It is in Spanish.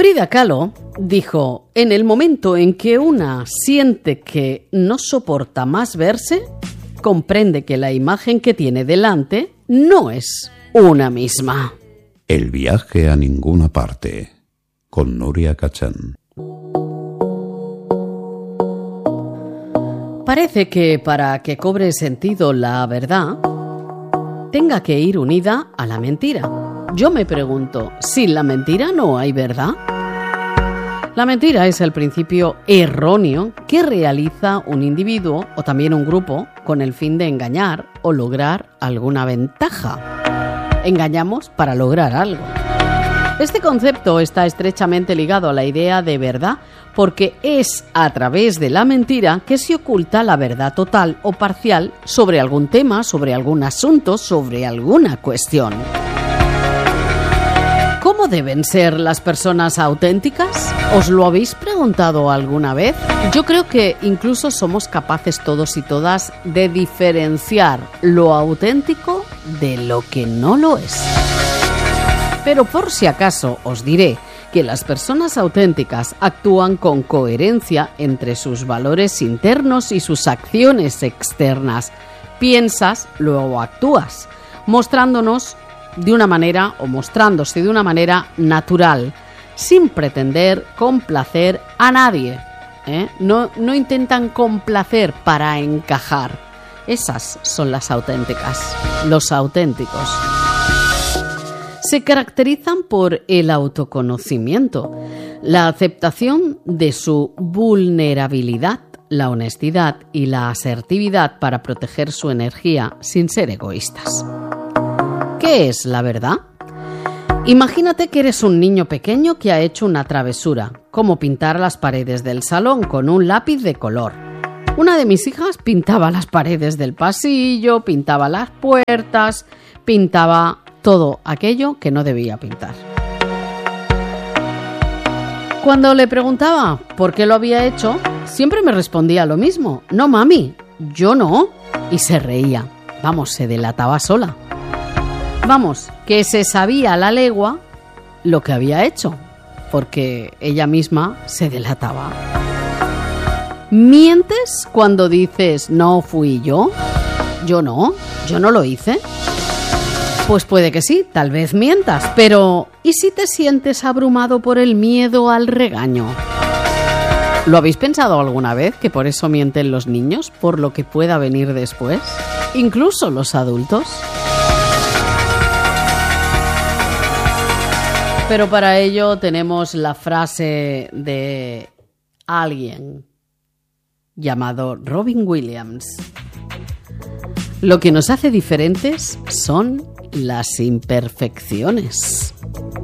Frida Kahlo dijo: en el momento en que una siente que no soporta más verse, comprende que la imagen que tiene delante no es una misma. El viaje a ninguna parte, con Nuria Cachán. Parece que para que cobre sentido la verdad, tenga que ir unida a la mentira. Yo me pregunto, ¿sin la mentira no hay verdad? La mentira es el principio erróneo que realiza un individuo o también un grupo con el fin de engañar o lograr alguna ventaja. Engañamos para lograr algo. Este concepto está estrechamente ligado a la idea de verdad porque es a través de la mentira que se oculta la verdad total o parcial sobre algún tema, sobre algún asunto, sobre alguna cuestión. ¿Cómo deben ser las personas auténticas? ¿Os lo habéis preguntado alguna vez? Yo creo que incluso somos capaces todos y todas de diferenciar lo auténtico de lo que no lo es. Pero por si acaso os diré que las personas auténticas actúan con coherencia entre sus valores internos y sus acciones externas. Piensas, luego actúas, mostrándose de una manera natural, sin pretender complacer a nadie. No intentan complacer para encajar. Esas son las auténticas, los auténticos. Se caracterizan por el autoconocimiento, la aceptación de su vulnerabilidad, la honestidad y la asertividad para proteger su energía sin ser egoístas. ¿Qué es la verdad? Imagínate que eres un niño pequeño que ha hecho una travesura, como pintar las paredes del salón con un lápiz de color. Una de mis hijas pintaba las paredes del pasillo, pintaba las puertas, pintaba todo aquello que no debía pintar. Cuando le preguntaba por qué lo había hecho, siempre me respondía lo mismo: no, mami, yo no. Y se reía. Vamos, se delataba sola. Vamos, que se sabía a la legua lo que había hecho, porque ella misma se delataba. ¿Mientes cuando dices no fui yo? Yo no lo hice. Pues puede que sí, tal vez mientas, pero ¿y si te sientes abrumado por el miedo al regaño? ¿Lo habéis pensado alguna vez, que por eso mienten los niños, por lo que pueda venir después? Incluso los adultos. Pero para ello tenemos la frase de alguien llamado Robin Williams. Lo que nos hace diferentes son las imperfecciones.